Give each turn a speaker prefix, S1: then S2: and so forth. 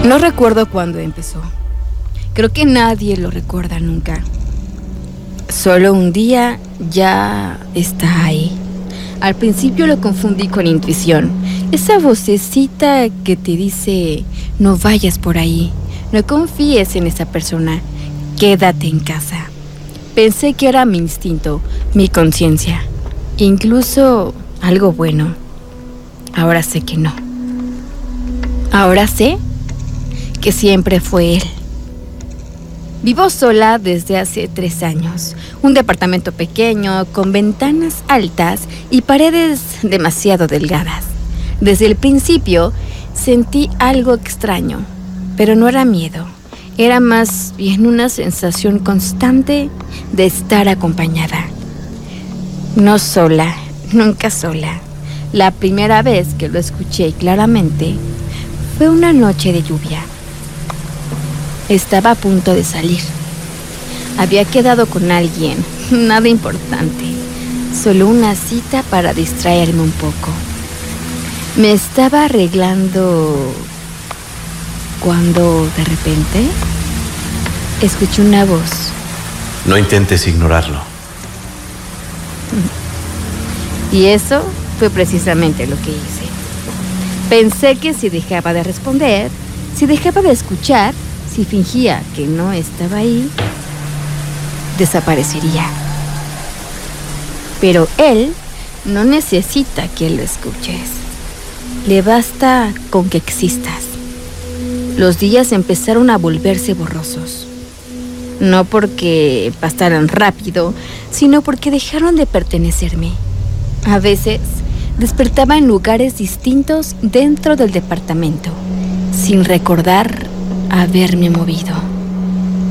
S1: No recuerdo cuándo empezó. Creo que nadie lo recuerda nunca. Solo un día ya está ahí. Al principio lo confundí con intuición. Esa vocecita que te dice: no vayas por ahí, no confíes en esa persona, quédate en casa. Pensé que era mi instinto, mi conciencia, incluso algo bueno. Ahora sé que no. Ahora sé que siempre fue él. Vivo sola desde hace 3 años. Un departamento pequeño, con ventanas altas y paredes demasiado delgadas. Desde el principio sentí algo extraño, pero no era miedo. Era más bien una sensación constante de estar acompañada. No sola, nunca sola. La primera vez que lo escuché claramente fue una noche de lluvia. Estaba a punto de salir. Había quedado con alguien, nada importante, solo una cita para distraerme un poco. Me estaba arreglando cuando de repente escuché una voz.
S2: No intentes ignorarlo.
S1: Y eso fue precisamente lo que hice. Pensé que si dejaba de responder, si dejaba de escuchar, si fingía que no estaba ahí, desaparecería. Pero él no necesita que lo escuches. Le basta con que existas. Los días empezaron a volverse borrosos. No porque pasaran rápido, sino porque dejaron de pertenecerme. A veces despertaba en lugares distintos dentro del departamento, sin recordar haberme movido.